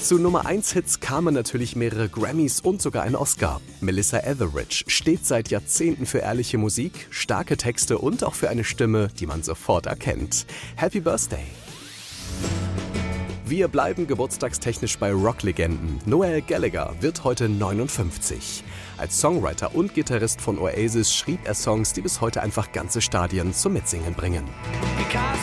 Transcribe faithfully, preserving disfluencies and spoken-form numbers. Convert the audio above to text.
Zu Nummer eins Hits kamen natürlich mehrere Grammys und sogar ein Oscar. Melissa Etheridge steht seit Jahrzehnten für ehrliche Musik, starke Texte und auch für eine Stimme, die man sofort erkennt. Happy Birthday! Wir bleiben geburtstagstechnisch bei Rocklegenden. Noel Gallagher wird heute neunundfünfzig. Als Songwriter und Gitarrist von Oasis schrieb er Songs, die bis heute einfach ganze Stadien zum Mitsingen bringen.